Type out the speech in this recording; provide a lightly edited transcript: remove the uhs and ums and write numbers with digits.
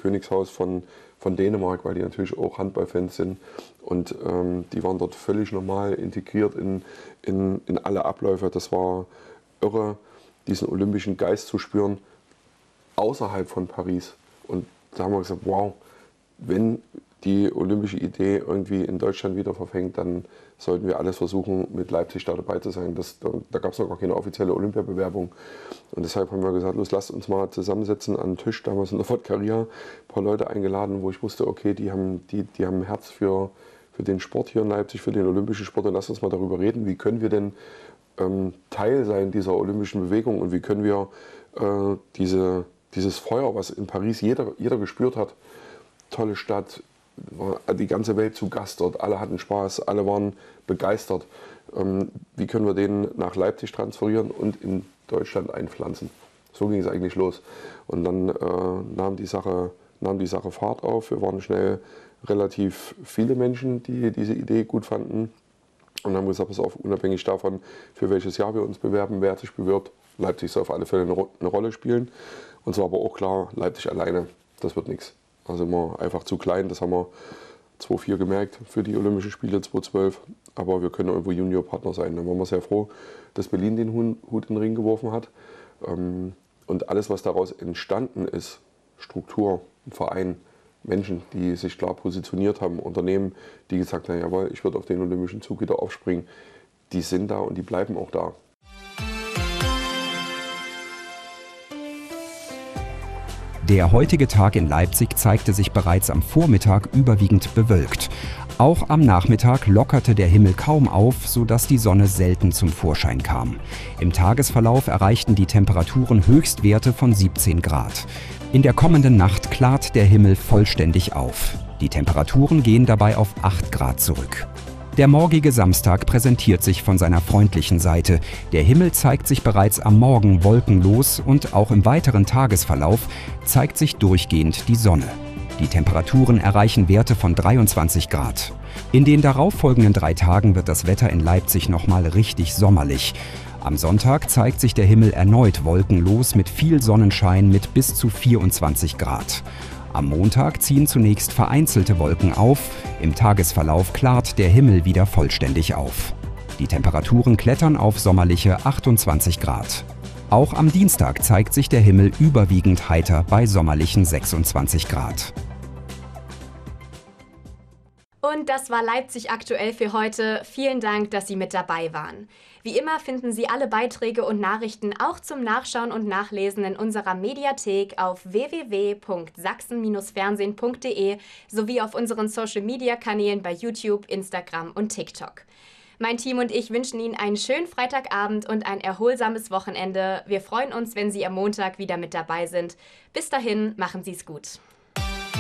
Königshaus von Dänemark, weil die natürlich auch Handballfans sind. Und die waren dort völlig normal integriert in alle Abläufe. Das war irre, diesen olympischen Geist zu spüren, außerhalb von Paris. Und da haben wir gesagt, wow, wenn die olympische Idee irgendwie in Deutschland wieder verfängt, dann sollten wir alles versuchen, mit Leipzig da dabei zu sein. Da gab es noch gar keine offizielle Olympiabewerbung. Und deshalb haben wir gesagt, los, lasst uns mal zusammensetzen an den Tisch. Damals in der Vodkaria ein paar Leute eingeladen, wo ich wusste, okay, die haben ein Herz für den Sport hier in Leipzig, für den olympischen Sport. Und lasst uns mal darüber reden, wie können wir denn Teil sein dieser olympischen Bewegung und wie können wir dieses Feuer, was in Paris jeder gespürt hat, tolle Stadt, war die ganze Welt zu Gast dort, alle hatten Spaß, alle waren begeistert. Wie können wir den nach Leipzig transferieren und in Deutschland einpflanzen? So ging es eigentlich los. Und dann nahm die Sache Fahrt auf. Wir waren schnell relativ viele Menschen, die diese Idee gut fanden. Und haben gesagt, pass auf, unabhängig davon, für welches Jahr wir uns bewerben, wer sich bewirbt, Leipzig soll auf alle Fälle eine Rolle spielen. Und zwar aber auch klar, Leipzig alleine, das wird nichts. Also immer einfach zu klein, das haben wir 2004 gemerkt für die Olympischen Spiele 2012. Aber wir können irgendwo Juniorpartner sein. Dann waren wir sehr froh, dass Berlin den Hut in den Ring geworfen hat. Und alles, was daraus entstanden ist, Struktur, ein Verein, Menschen, die sich klar positioniert haben, Unternehmen, die gesagt haben, jawohl, ich würde auf den olympischen Zug wieder aufspringen, die sind da und die bleiben auch da. Der heutige Tag in Leipzig zeigte sich bereits am Vormittag überwiegend bewölkt. Auch am Nachmittag lockerte der Himmel kaum auf, sodass die Sonne selten zum Vorschein kam. Im Tagesverlauf erreichten die Temperaturen Höchstwerte von 17 Grad. In der kommenden Nacht klart der Himmel vollständig auf. Die Temperaturen gehen dabei auf 8 Grad zurück. Der morgige Samstag präsentiert sich von seiner freundlichen Seite. Der Himmel zeigt sich bereits am Morgen wolkenlos und auch im weiteren Tagesverlauf zeigt sich durchgehend die Sonne. Die Temperaturen erreichen Werte von 23 Grad. In den darauffolgenden 3 Tagen wird das Wetter in Leipzig nochmal richtig sommerlich. Am Sonntag zeigt sich der Himmel erneut wolkenlos mit viel Sonnenschein mit bis zu 24 Grad. Am Montag ziehen zunächst vereinzelte Wolken auf, im Tagesverlauf klart der Himmel wieder vollständig auf. Die Temperaturen klettern auf sommerliche 28 Grad. Auch am Dienstag zeigt sich der Himmel überwiegend heiter bei sommerlichen 26 Grad. Und das war Leipzig aktuell für heute. Vielen Dank, dass Sie mit dabei waren. Wie immer finden Sie alle Beiträge und Nachrichten auch zum Nachschauen und Nachlesen in unserer Mediathek auf www.sachsen-fernsehen.de sowie auf unseren Social-Media-Kanälen bei YouTube, Instagram und TikTok. Mein Team und ich wünschen Ihnen einen schönen Freitagabend und ein erholsames Wochenende. Wir freuen uns, wenn Sie am Montag wieder mit dabei sind. Bis dahin, machen Sie es gut.